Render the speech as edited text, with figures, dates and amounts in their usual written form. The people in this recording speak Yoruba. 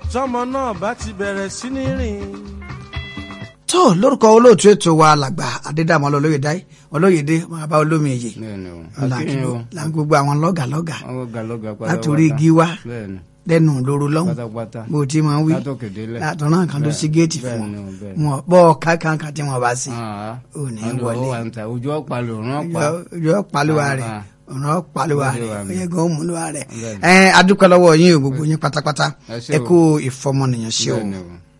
tọmọ náà bá ti bẹ̀rẹ̀ sí ní rìn. tó lórúkọ olóòtú ètò wa làgbà adédàmọ́ olóyèdè máa bá olómi èyè là ń gbogbo àwọn lọ́gàlọ́gà látòrí igi wá lẹ́nu lóru lọ́hùn bó ti máa ń wí látọ̀nà kan tó sí géètì fún wọn bọ́ káàkiri tí wọ́n bá sí ò ní wọlé ojú ọ̀pàlùwà rẹ̀ ọ̀nà pàlùwà rẹ̀ ọ̀yẹ́gàn òmùlùwà rẹ̀ adúpẹ́ lọ́wọ́ yín o gbogbo yín pátápátá ẹ kú ìfọmọnìyàn ṣe o.